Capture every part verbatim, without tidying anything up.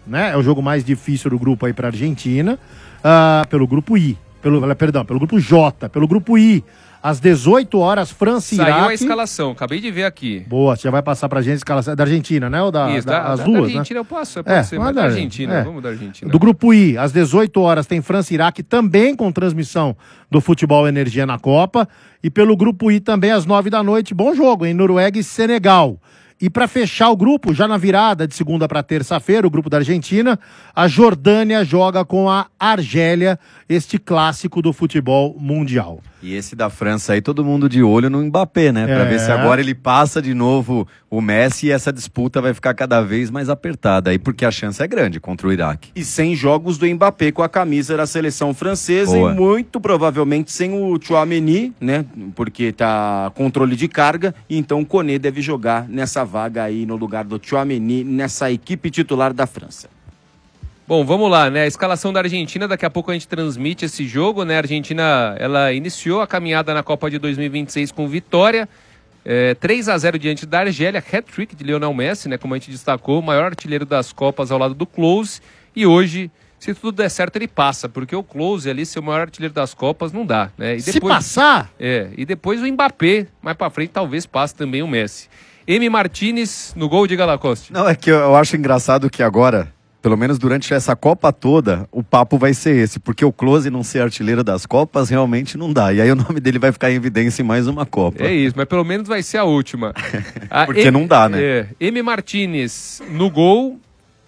né? É o jogo mais difícil do grupo aí pra Argentina, uh, pelo grupo I, pelo, perdão, pelo grupo J, pelo grupo I. Às dezoito horas, França e Iraque. Saiu a escalação, acabei de ver aqui. Boa, você já vai passar pra gente a escalação da Argentina, né? Ou da, Isso, da, da, as da, duas, da Argentina né? eu posso, pode é, ser, mas da Argentina, é. Vamos da Argentina. Do grupo I, às dezoito horas, tem França e Iraque, também com transmissão do Futebol Energia na Copa. E pelo grupo I também, às nove da noite, bom jogo, em Noruega e Senegal. E para fechar o grupo, já na virada de segunda para terça-feira, o grupo da Argentina, a Jordânia joga com a Argélia, este clássico do futebol mundial. E esse da França aí, todo mundo de olho no Mbappé, né? Pra é. ver se agora ele passa de novo o Messi e essa disputa vai ficar cada vez mais apertada aí, porque a chance é grande contra o Iraque. E sem jogos do Mbappé com a camisa da seleção francesa. Boa. E muito provavelmente sem o Tchouaméni, né? Porque tá controle de carga, e então o Koné deve jogar nessa vaga aí no lugar do Tchouaméni, nessa equipe titular da França. Bom, vamos lá, né? A escalação da Argentina, daqui a pouco a gente transmite esse jogo, né? A Argentina, ela iniciou a caminhada na Copa de dois mil e vinte e seis com vitória, é, três a zero diante da Argélia, hat-trick de Lionel Messi, né? Como a gente destacou, o maior artilheiro das Copas ao lado do Klose, e hoje, se tudo der certo, ele passa, porque o Klose ali, ser o maior artilheiro das Copas, não dá, né? E depois, se passar? É, e depois o Mbappé, mais pra frente, talvez passe também o Messi. M. Martinez no gol de Galacoste. Não, é que eu, eu acho engraçado que agora, pelo menos durante essa Copa toda, o papo vai ser esse, porque o Klose não ser artilheiro das Copas realmente não dá. E aí o nome dele vai ficar em evidência em mais uma Copa. É isso, mas pelo menos vai ser a última. A porque M, não dá, né? É, M. Martinez no gol,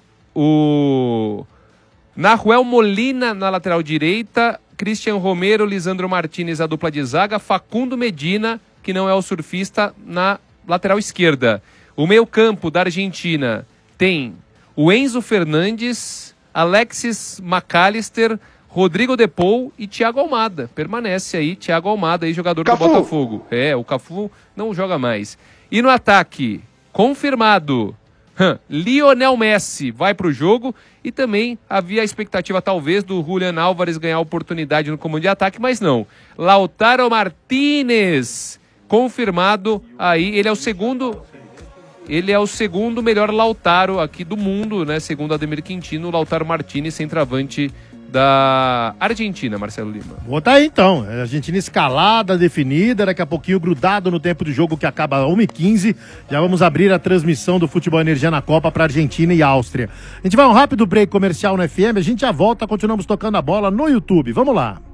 o Nahuel Molina na lateral direita, Christian Romero, Lisandro Martinez a dupla de zaga, Facundo Medina, que não é o surfista, na lateral esquerda. O meio campo da Argentina tem o Enzo Fernandes, Alexis McAllister, Rodrigo De Paul e Thiago Almada. Permanece aí, Thiago Almada, aí, jogador Cafu. do Botafogo. É, o Cafu não joga mais. E no ataque, confirmado, Lionel Messi vai para o jogo, e também havia a expectativa talvez do Julián Álvares ganhar a oportunidade no comando de ataque, mas não. Lautaro Martínez, confirmado aí, ele é o segundo... Ele é o segundo melhor Lautaro aqui do mundo, né? Segundo Ademir Quintino, Lautaro Martínez, centroavante da Argentina, Marcelo Lima. Vou tá aí então, a Argentina escalada, definida, daqui a pouquinho grudado no tempo de jogo que acaba às uma e quinze, já vamos abrir a transmissão do Futebol Energia na Copa para Argentina e Áustria. A gente vai um rápido break comercial no F M, a gente já volta, continuamos tocando a bola no YouTube, vamos lá.